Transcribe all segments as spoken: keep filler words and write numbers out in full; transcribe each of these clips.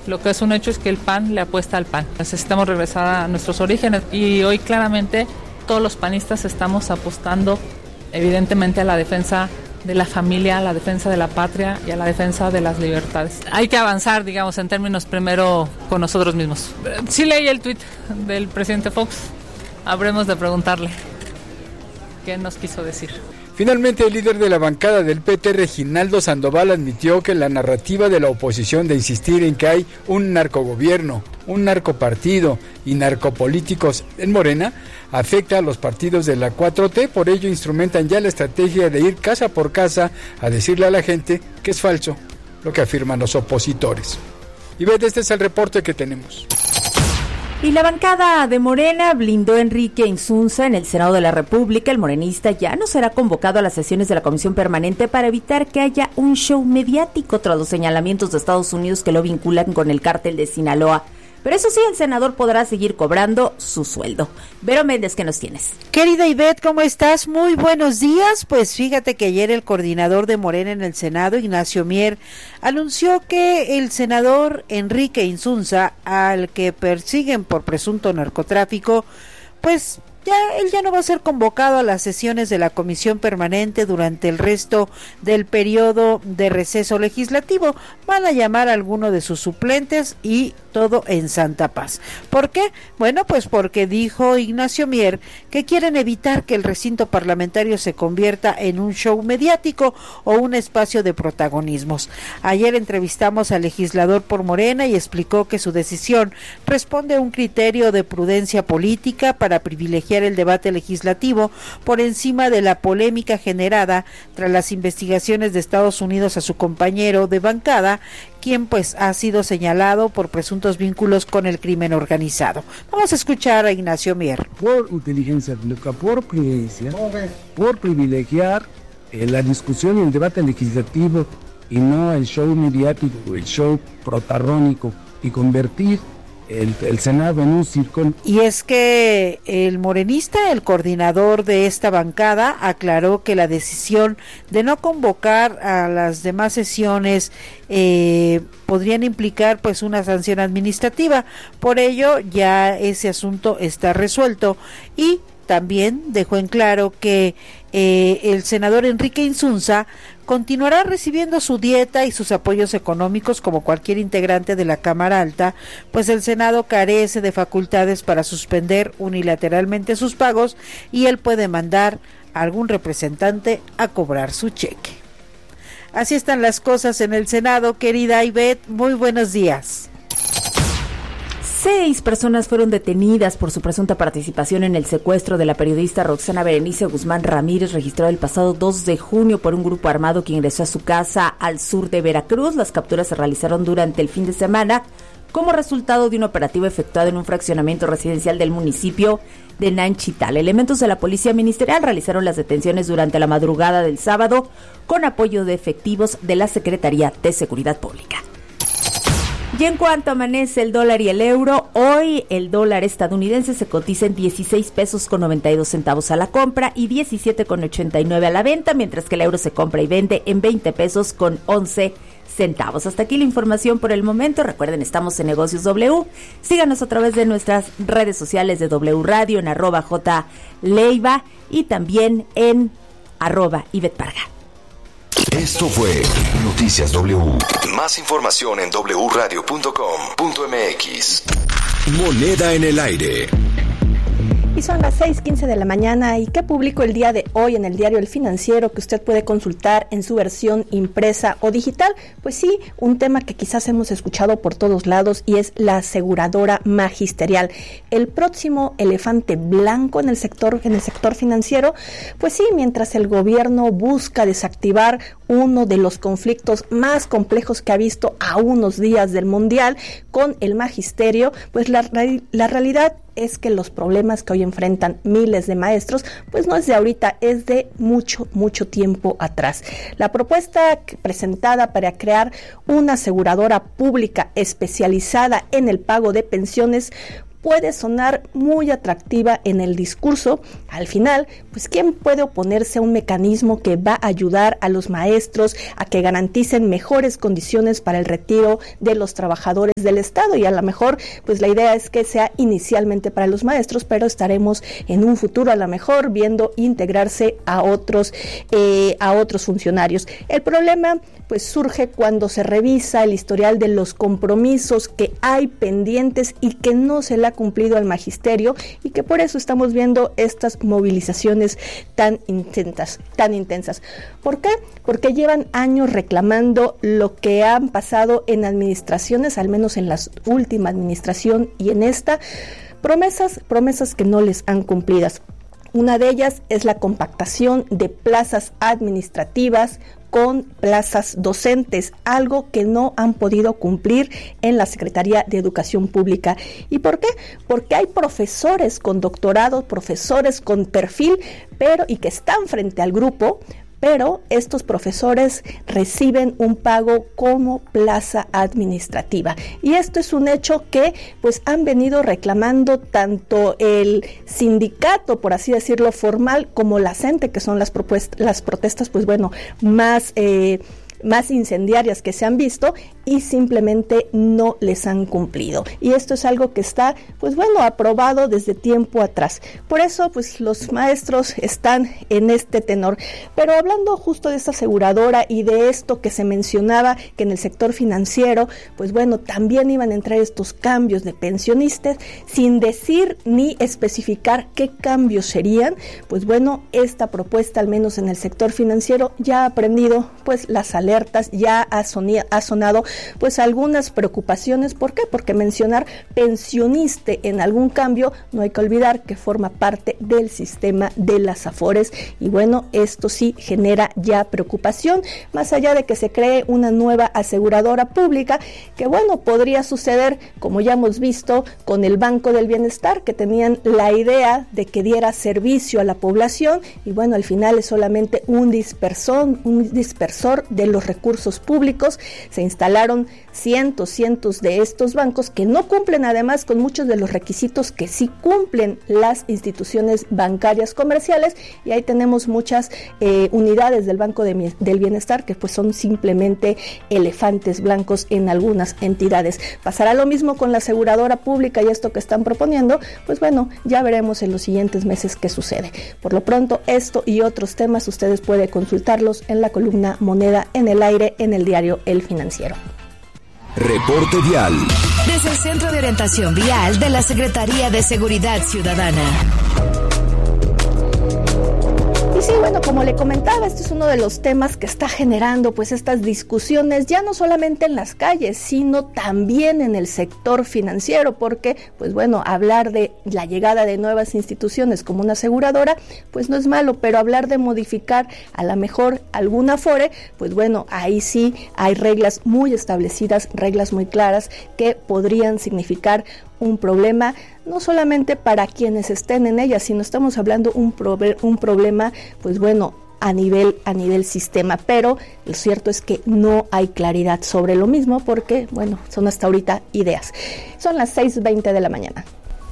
Lo que es un hecho es que el P A N le apuesta al P A N. Necesitamos regresar a nuestros orígenes y hoy claramente todos los panistas estamos apostando evidentemente a la defensa de la familia, a la defensa de la patria y a la defensa de las libertades. Hay que avanzar, digamos, en términos primero con nosotros mismos. Sí leí el tuit del presidente Fox, habremos de preguntarle qué nos quiso decir. Finalmente, el líder de la bancada del P T, Reginaldo Sandoval, admitió que la narrativa de la oposición de insistir en que hay un narcogobierno, un narcopartido y narcopolíticos en Morena afecta a los partidos de la cuatro T, por ello instrumentan ya la estrategia de ir casa por casa a decirle a la gente que es falso lo que afirman los opositores. Y ve, este es el reporte que tenemos. Y la bancada de Morena blindó a Enrique Insunza en el Senado de la República. El morenista ya no será convocado a las sesiones de la Comisión Permanente para evitar que haya un show mediático tras los señalamientos de Estados Unidos que lo vinculan con el cártel de Sinaloa. Pero eso sí, el senador podrá seguir cobrando su sueldo. Vero Méndez, ¿qué nos tienes? Querida Ivette, ¿cómo estás? Muy buenos días. Pues fíjate que ayer el coordinador de Morena en el Senado, Ignacio Mier, anunció que el senador Enrique Insunza, al que persiguen por presunto narcotráfico, pues ya él ya no va a ser convocado a las sesiones de la Comisión Permanente durante el resto del periodo de receso legislativo. Van a llamar a alguno de sus suplentes y todo en santa paz. ¿Por qué? Bueno, pues porque dijo Ignacio Mier que quieren evitar que el recinto parlamentario se convierta en un show mediático o un espacio de protagonismos. Ayer entrevistamos al legislador por Morena y explicó que su decisión responde a un criterio de prudencia política para privilegiar el debate legislativo por encima de la polémica generada tras las investigaciones de Estados Unidos a su compañero de bancada, quien pues ha sido señalado por presuntos vínculos con el crimen organizado. Vamos a escuchar a Ignacio Mier. Por inteligencia pública, por privilegiar, por privilegiar eh, la discusión y el debate legislativo y no el show mediático, el show protagónico, y convertir El, el Senado en un circo. Y es que el morenista, el coordinador de esta bancada, aclaró que la decisión de no convocar a las demás sesiones eh, podrían implicar pues una sanción administrativa. Por ello ya ese asunto está resuelto y también dejó en claro que eh, el senador Enrique Insunza continuará recibiendo su dieta y sus apoyos económicos como cualquier integrante de la Cámara Alta, pues el Senado carece de facultades para suspender unilateralmente sus pagos y él puede mandar a algún representante a cobrar su cheque. Así están las cosas en el Senado, querida Ivette, muy buenos días. Seis personas fueron detenidas por su presunta participación en el secuestro de la periodista Roxana Berenice Guzmán Ramírez, registrado el pasado dos de junio por un grupo armado que ingresó a su casa al sur de Veracruz. Las capturas se realizaron durante el fin de semana como resultado de un operativo efectuado en un fraccionamiento residencial del municipio de Nanchital. Elementos de la Policía Ministerial realizaron las detenciones durante la madrugada del sábado con apoyo de efectivos de la Secretaría de Seguridad Pública. Y en cuanto amanece el dólar y el euro, hoy el dólar estadounidense se cotiza en dieciséis pesos con noventa y dos centavos a la compra y diecisiete con ochenta y nueve a la venta, mientras que el euro se compra y vende en veinte pesos con once centavos. Hasta aquí la información por el momento. Recuerden, estamos en Negocios W. Síganos a través de nuestras redes sociales de W Radio, en arroba J Leiva y también en arroba Ivette Parga. Esto fue Noticias W. Más información en doble u radio punto com punto m x. Moneda en el aire. Y son las seis quince de la mañana. ¿Y qué publicó el día de hoy en el diario El Financiero, que usted puede consultar en su versión impresa o digital? Pues sí, un tema que quizás hemos escuchado por todos lados, y es la aseguradora magisterial. El próximo elefante blanco en el sector, en el sector financiero. Pues sí, mientras el gobierno busca desactivar uno de los conflictos más complejos que ha visto a unos días del Mundial con el magisterio, pues la, la realidad es que los problemas que hoy enfrentan miles de maestros, pues no es de ahorita, es de mucho, mucho tiempo atrás. La propuesta presentada para crear una aseguradora pública especializada en el pago de pensiones, puede sonar muy atractiva en el discurso. Al final, pues ¿quién puede oponerse a un mecanismo que va a ayudar a los maestros a que garanticen mejores condiciones para el retiro de los trabajadores del Estado? Y a lo mejor, pues la idea es que sea inicialmente para los maestros, pero estaremos en un futuro a lo mejor viendo integrarse a otros, eh, a otros funcionarios. El problema, pues surge cuando se revisa el historial de los compromisos que hay pendientes y que no se le ha cumplido al magisterio, y que por eso estamos viendo estas movilizaciones tan intensas, tan intensas. ¿Por qué? Porque llevan años reclamando lo que han pasado en administraciones, al menos en la última administración y en esta, promesas, promesas que no les han cumplidas. Una de ellas es la compactación de plazas administrativas con plazas docentes, algo que no han podido cumplir en la Secretaría de Educación Pública. ¿Y por qué? Porque hay profesores con doctorado, profesores con perfil, pero y que están frente al grupo, pero estos profesores reciben un pago como plaza administrativa. Y esto es un hecho que pues han venido reclamando tanto el sindicato, por así decirlo, formal, como la CENTE, que son las propuestas, las protestas, pues bueno, más eh, más incendiarias que se han visto, y simplemente no les han cumplido. Y esto es algo que está, pues bueno, aprobado desde tiempo atrás. Por eso, pues los maestros están en este tenor. Pero hablando justo de esta aseguradora y de esto que se mencionaba, que en el sector financiero, pues bueno, también iban a entrar estos cambios de pensionistas, sin decir ni especificar qué cambios serían, pues bueno, esta propuesta, al menos en el sector financiero, ya ha prendido pues las alertas, ya ha, sonía, ha sonado pues algunas preocupaciones. ¿Por qué? Porque mencionar pensionista en algún cambio, no hay que olvidar que forma parte del sistema de las Afores, y bueno, esto sí genera ya preocupación, más allá de que se cree una nueva aseguradora pública, que bueno, podría suceder como ya hemos visto con el Banco del Bienestar, que tenían la idea de que diera servicio a la población, y bueno, al final es solamente un dispersor, un dispersor de los recursos públicos. Se instalaron cientos, cientos de estos bancos que no cumplen además con muchos de los requisitos que sí cumplen las instituciones bancarias comerciales, y ahí tenemos muchas eh, unidades del Banco de, del Bienestar que pues son simplemente elefantes blancos en algunas entidades. Pasará lo mismo con la aseguradora pública, y esto que están proponiendo, pues bueno, ya veremos en los siguientes meses qué sucede. Por lo pronto, esto y otros temas ustedes pueden consultarlos en la columna Moneda en el Aire en el diario El Financiero. Reporte vial. Desde el Centro de Orientación Vial de la Secretaría de Seguridad Ciudadana. Y sí, bueno, como le comentaba, este es uno de los temas que está generando pues estas discusiones, ya no solamente en las calles, sino también en el sector financiero, porque pues bueno, hablar de la llegada de nuevas instituciones como una aseguradora, pues no es malo, pero hablar de modificar a lo mejor alguna Afore, pues bueno, ahí sí hay reglas muy establecidas, reglas muy claras que podrían significar un problema, no solamente para quienes estén en ella, sino estamos hablando un, probe- un problema, pues bueno, a nivel, a nivel sistema, pero lo cierto es que no hay claridad sobre lo mismo, porque, bueno, son hasta ahorita ideas. Son las seis veinte de la mañana.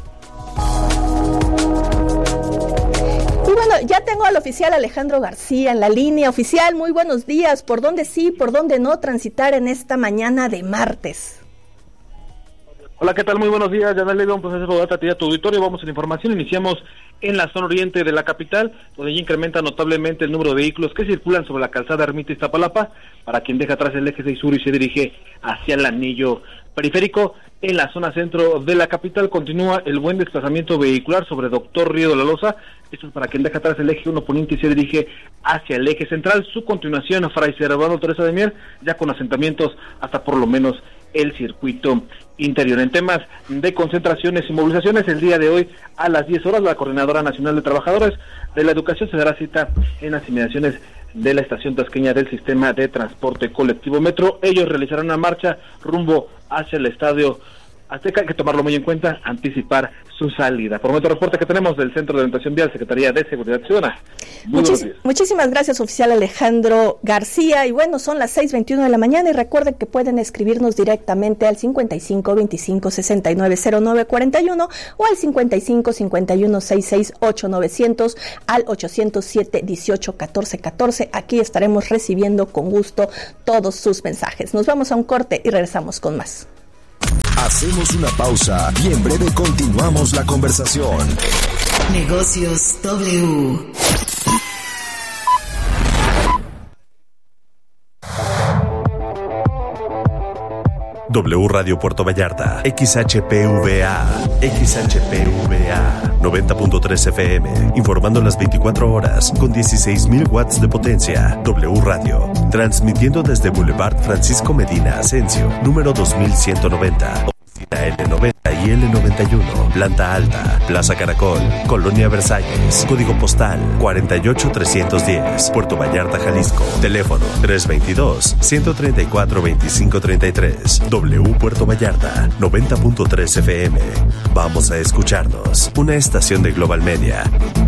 Y bueno, ya tengo al oficial Alejandro García en la línea. Oficial, muy buenos días. ¿Por dónde sí, por dónde no transitar en esta mañana de martes? Hola, ¿qué tal? Muy buenos días, Yaneli, un proceso de data a tu auditorio. Vamos a la información. Iniciamos en la zona oriente de la capital, donde ya incrementa notablemente el número de vehículos que circulan sobre la calzada Ermita Iztapalapa, para quien deja atrás el eje seis sur y se dirige hacia el anillo periférico. En la zona centro de la capital continúa el buen desplazamiento vehicular sobre Doctor Río de la Loza. Esto es para quien deja atrás el eje uno poniente y se dirige hacia el eje central. Su continuación, Fray Servando Teresa de Mier, ya con asentamientos hasta por lo menos el circuito interior. En temas de concentraciones y movilizaciones, el día de hoy a las diez horas, la Coordinadora Nacional de Trabajadores de la Educación se dará cita en las inmediaciones de la estación tasqueña del sistema de transporte colectivo Metro. Ellos realizarán una marcha rumbo hacia el estadio así que hay que tomarlo muy en cuenta, anticipar su salida. Por otro reporte que tenemos del Centro de Orientación Vial, Secretaría de Seguridad Ciudadana. Muchis, muchísimas gracias, oficial Alejandro García. Y bueno, son las seis veintiuno de la mañana y recuerden que pueden escribirnos directamente al cincuenta y cinco veinticinco sesenta y nueve cero nueve cuarenta y uno o al cincuenta y cinco cincuenta y uno sesenta y seis ocho novecientos al ochocientos siete dieciocho catorce catorce. Aquí estaremos recibiendo con gusto todos sus mensajes. Nos vamos a un corte y regresamos con más. Hacemos una pausa y en breve continuamos la conversación. Negocios W. W Radio Puerto Vallarta, X H P V A, X H P V A, noventa punto tres F M, informando las veinticuatro horas con dieciséis mil watts de potencia. W Radio, transmitiendo desde Boulevard Francisco Medina Asensio, número dos mil ciento noventa. L noventa y L noventa y uno, Planta Alta, Plaza Caracol, Colonia Versalles, Código Postal cuarenta y ocho trescientos diez, Puerto Vallarta, Jalisco. Teléfono tres veintidós, ciento treinta y cuatro, veinticinco treinta y tres. W Puerto Vallarta, noventa punto tres F M. Vamos a escucharnos. Una estación de Global Media.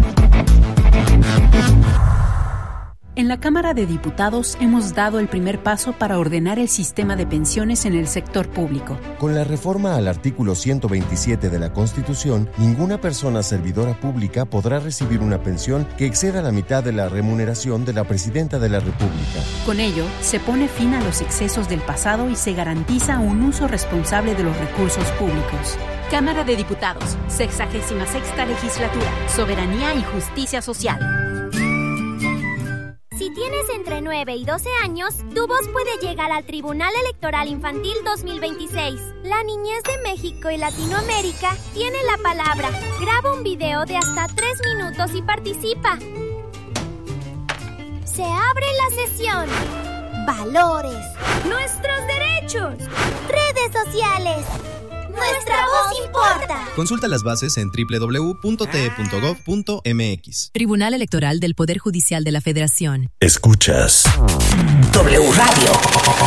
En la Cámara de Diputados hemos dado el primer paso para ordenar el sistema de pensiones en el sector público. Con la reforma al artículo ciento veintisiete de la Constitución, ninguna persona servidora pública podrá recibir una pensión que exceda la mitad de la remuneración de la Presidenta de la República. Con ello, se pone fin a los excesos del pasado y se garantiza un uso responsable de los recursos públicos. Cámara de Diputados, sexagésima sexta legislatura, Soberanía y Justicia Social. Si tienes entre nueve y doce años, tu voz puede llegar al Tribunal Electoral Infantil dos mil veintiséis. La niñez de México y Latinoamérica tiene la palabra. Graba un video de hasta tres minutos y participa. Se abre la sesión. Valores. Nuestros derechos. Redes sociales. Nuestra voz importa. Consulta las bases en doble u doble u doble u punto t e punto gov punto m x. Tribunal Electoral del Poder Judicial de la Federación. Escuchas W Radio.